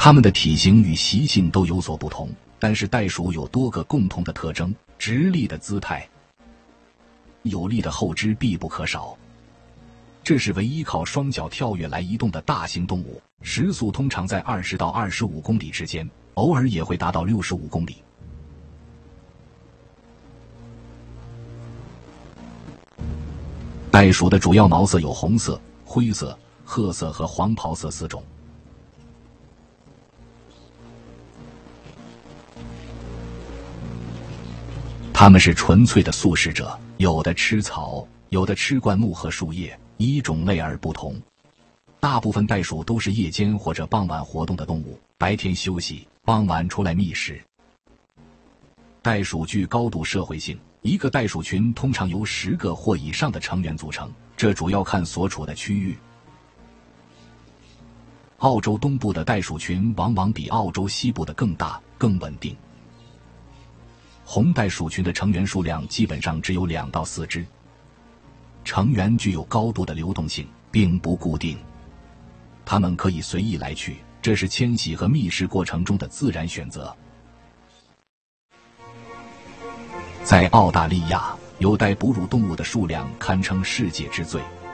它们的体型与习性都有所不同，但是袋鼠有多个共同的特征：直立的姿态，有力的后肢必不可少。这是唯一靠双脚跳跃来移动的大型动物，时速通常在20到25公里之间，偶尔也会达到65公里。袋鼠的主要毛色有红色、灰色、褐色和黄袍色4种。它们是纯粹的素食者，有的吃草，有的吃灌木和树叶，依种类而不同。大部分袋鼠都是夜间或者傍晚活动的动物，白天休息，傍晚出来觅食。袋鼠具高度社会性，一个袋鼠群通常由10个或以上的成员组成，这主要看所处的区域。澳洲东部的袋鼠群往往比澳洲西部的更大、更稳定。红袋鼠群的成员数量基本上只有2到4只，成员具有高度的流动性，并不固定，它们可以随意来去，这是迁徙和觅食过程中的自然选择。在澳大利亚，有袋哺乳动物的数量堪称世界之最。